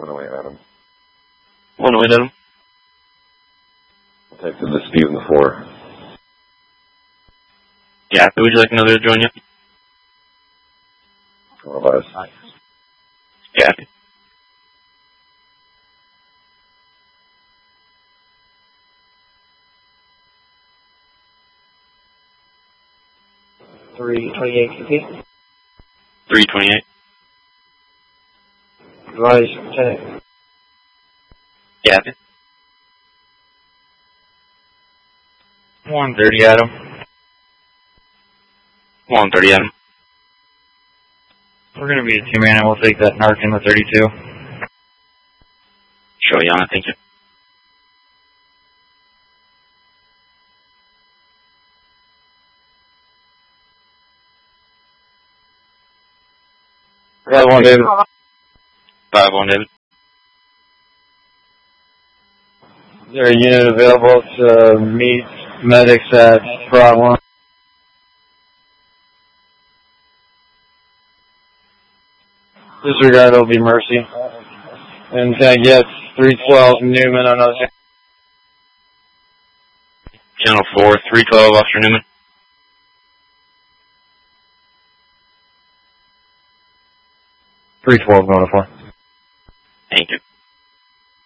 108 Adam. 108 Adam. Texted to Steve in the 4. Yeah, would you like another to join you? Otherwise. Yeah. 328 CP. 328. Advise Lieutenant. Yeah. 130 Adam. 130 Adam. We're going to be a 2-man and we'll take that narc in the 32. Show you on it, thank you. Got one, David. 5-1, David. Is there a unit available to meet medics at Broad 1? Disregard, it'll be Mercy. And can I get 312 Newman on those? Channel 4, 312, Officer Newman. $312 going to 4. Thank you.